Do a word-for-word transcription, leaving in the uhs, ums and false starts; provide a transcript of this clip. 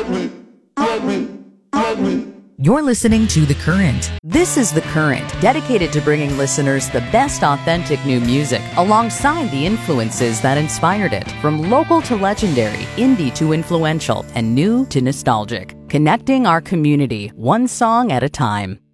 You're listening to The Current. This is The Current, dedicated to bringing listeners the best authentic new music alongside the influences that inspired it. From local to legendary, indie to influential, and new to nostalgic. Connecting our community, one song at a time.